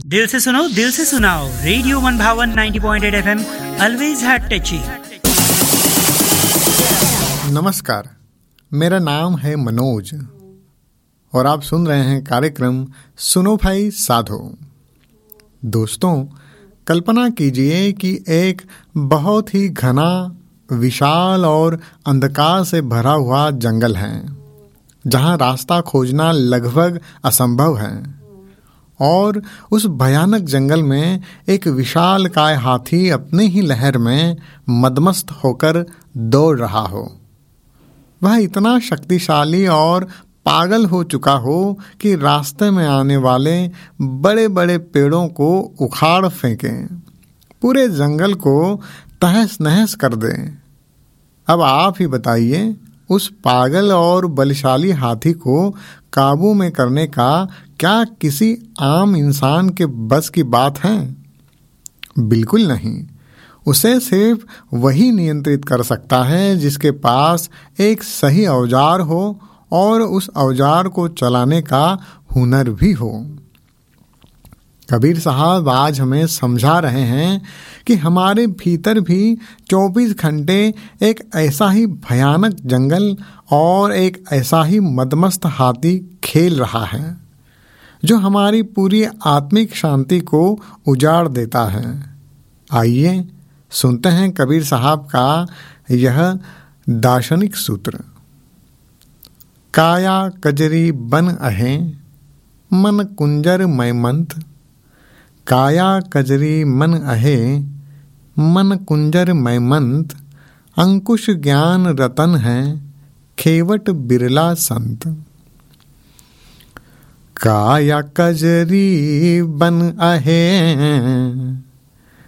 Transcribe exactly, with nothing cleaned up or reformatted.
दिल से सुनो दिल से सुनाओ रेडियो वन भावन ninety point eight FM always had टची। नमस्कार, मेरा नाम है मनोज और आप सुन रहे हैं कार्यक्रम सुनो भाई साधो। दोस्तों, कल्पना कीजिए कि एक बहुत ही घना, विशाल और अंधकार से भरा हुआ जंगल है जहां रास्ता खोजना लगभग असंभव है। और उस भयानक जंगल में एक विशालकाय हाथी अपने ही लहर में मदमस्त होकर दौड़ रहा हो। वह इतना शक्तिशाली और पागल हो चुका हो कि रास्ते में आने वाले बड़े बड़े पेड़ों को उखाड़ फेंके, पूरे जंगल को तहस नहस कर दे। अब आप ही बताइए, उस पागल और बलशाली हाथी को काबू में करने का क्या किसी आम इंसान के बस की बात है? बिल्कुल नहीं। उसे सिर्फ वही नियंत्रित कर सकता है जिसके पास एक सही औजार हो और उस औजार को चलाने का हुनर भी हो। कबीर साहब आज हमें समझा रहे हैं कि हमारे भीतर भी चौबीस घंटे एक ऐसा ही भयानक जंगल और एक ऐसा ही मदमस्त हाथी खेल रहा है जो हमारी पूरी आत्मिक शांति को उजाड़ देता है। आइए सुनते हैं कबीर साहब का यह दार्शनिक सूत्र। काया कजरी बन अहे, मन कुंजर मैमंत। काया कजरी मन अहे, मन कुंजर मैमंत। अंकुश ज्ञान रतन है, खेवट बिरला संत। काया कजरी बन अहे,